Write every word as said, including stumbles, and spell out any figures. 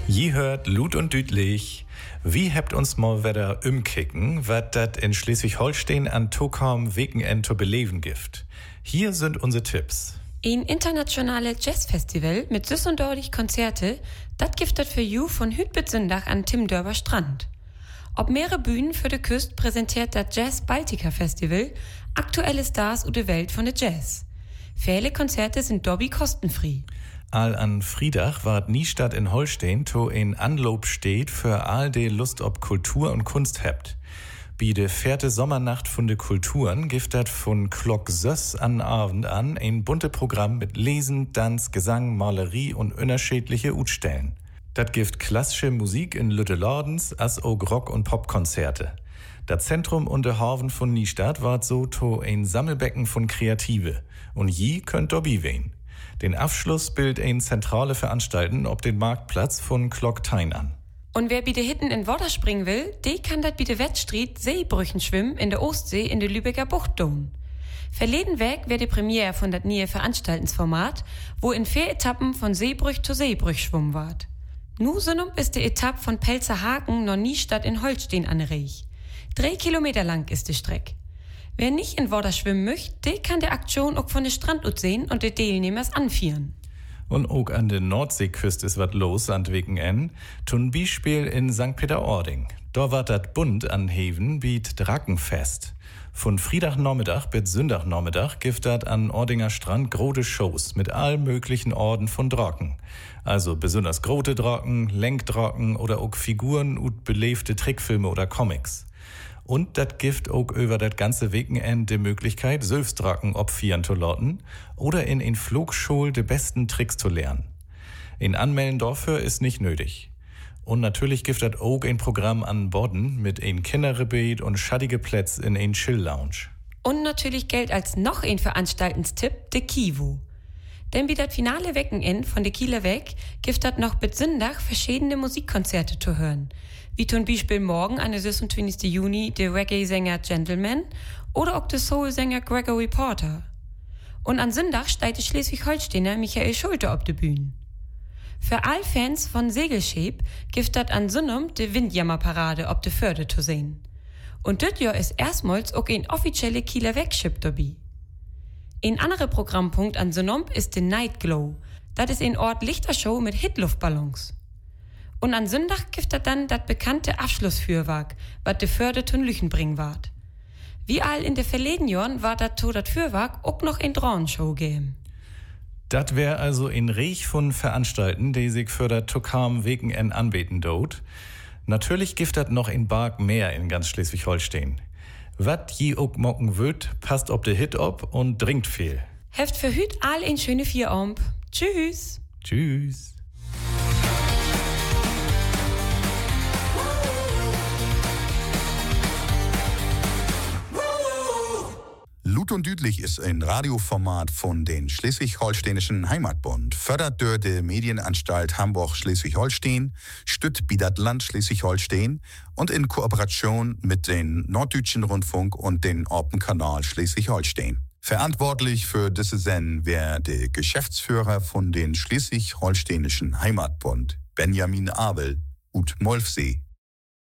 Je hört Lut und Düdlich. Wie hebt uns mal wieder umkicken, wat dat in Schleswig-Holstein an Tokam Weekend zu beleben gibt. Hier sind unsere Tipps. Ein internationales Jazzfestival mit süß und deutlich Konzerte, dat gibt dat für you von Hüt bis Sündach an Timdörber Strand. Ob mehrere Bühnen für die Küste präsentiert das Jazz Baltica Festival aktuelle Stars u de Welt von der Jazz. Viele Konzerte sind dobby kostenfrei. All an Friedach ward Niestadt in Holstein to ein Anlob steht für all de Lust ob Kultur und Kunst hebt. Bi de vierte Sommernacht von de Kulturen gibt dat von Glock Söss an Abend an ein bunte Programm mit Lesen, Tanz, Gesang, Malerie und unterschiedliche Utstellen. Dat gibt klassische Musik in Lütte-Lordens, as auch Rock- und Popkonzerte. Das Zentrum und der Hafen von Niestadt ward so to ein Sammelbecken von Kreative. Und je könnt dobby wehen. Den Abschluss bildet ein zentrale Veranstalten ob den Marktplatz von Glocktein an. Und wer bitte hitten in Wasser springen will, der kann dat bitte Wettstriet Seebrüchen schwimmen in der Ostsee in der Lübecker Bucht tun. Verleden Weg wär die Premiere von dat neue Veranstaltensformat, wo in vier Etappen von Seebrüch zu Seebrüch schwimmen ward. Nu sonum ist die Etappe von Pelzerhaken noch Niestadt in Holstein anreich. Drei Kilometer lang ist die Strecke. Wer nicht in Wasser schwimmen möchte, der kann die Aktion auch von der Strand ut sehen und die Teilnehmers anführen. Und auch an der Nordseeküste ist wat los an Weken Tun Beispiel in Sankt Peter-Ording. Da war dat Bund an Heven biet Drackenfest. Von Friedachnachmittag bis Sündachnachmittag gibt dat an Ordinger Strand große Shows mit allen möglichen Orden von Draken. Also besonders große Draken, Lenkdraken oder auch Figuren und belebte Trickfilme oder Comics. Und dat gibt auch über dat ganze Wochenende die Möglichkeit, Sülfsdraken opfieren zu lotten oder in ein Flugschul de besten Tricks zu lernen. In Anmelden dafür ist nicht nötig. Und natürlich gibt dat auch ein Programm an Bodden mit ein Kinderrebet und schattige Plätze in ein Chill-Lounge. Und natürlich gilt als noch ein Veranstaltungstipp de Kivu. Denn wie das finale Wochenende von de Kieler Weg gibt dat noch bis Sündach verschiedene Musikkonzerte zu hören. Wie zum Beispiel morgen an der sechsundzwanzigsten Juni der Reggae-Sänger Gentleman oder auch der Soul-Sänger Gregory Porter. Und an Sündach steigt der Schleswig-Holsteiner Michael Schulte auf die Bühne. Für all Fans von Segelschip gibt dat an Sünnum die Windjammerparade auf der Förde zu sehen. Und dit Jahr ist erstmals auch ein offizielle Kieler Wegschip dabei. Ein anderer Programmpunkt an Sünnum ist der Night Glow. Das ist ein Ort Lichtershow mit Hitluftballons. Und an Sündach gibt er dann das bekannte Abschlussfürwerk, was de Förde tun Lüchen bringen ward. Wie all in de verleden Jahren war dat to dat Fürwerk auch noch ein Drohenshow geben. Dat wär also ein Reich von Veranstalten, die sich für dat Tokam Weken anbeten dort. Natürlich gibt dat noch ein Barg mehr in ganz Schleswig-Holstein. Wat je auch mocken wird, passt ob de Hit ob und trinkt viel. Heft für Hüt all ein schöne Vieromb. Tschüss. Tschüss. Lut und Düdlich ist ein Radioformat von den Schleswig-Holsteinischen Heimatbund, fördert durch die Medienanstalt Hamburg-Schleswig-Holstein, stützt Bidat Land Schleswig-Holstein und in Kooperation mit den Norddeutschen Rundfunk und den Orpenkanal Schleswig-Holstein. Verantwortlich für diese Sendung wäre der Geschäftsführer von den Schleswig-Holsteinischen Heimatbund, Benjamin Abel, ut Molfsee.